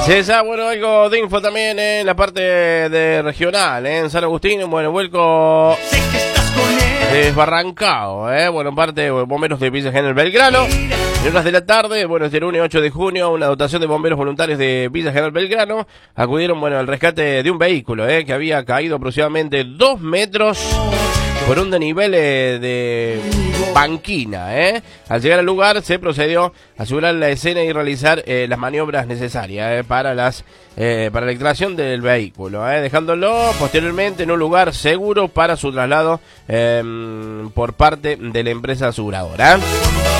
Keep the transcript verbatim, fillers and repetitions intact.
Sí, ya, bueno, algo de info también en la parte de regional, ¿eh? En San Agustín, bueno, vuelco desbarrancado, ¿eh? Bueno, parte de bomberos de Villa General Belgrano. En horas de la tarde, bueno, este lunes ocho de junio, una dotación de bomberos voluntarios de Villa General Belgrano acudieron, bueno, al rescate de un vehículo, ¿eh? Que había caído aproximadamente dos metros por un desnivel eh, de banquina, ¿eh? Al llegar al lugar se procedió a asegurar la escena y realizar eh, las maniobras necesarias eh, para las eh, para la extracción del vehículo, eh, dejándolo posteriormente en un lugar seguro para su traslado eh, por parte de la empresa aseguradora.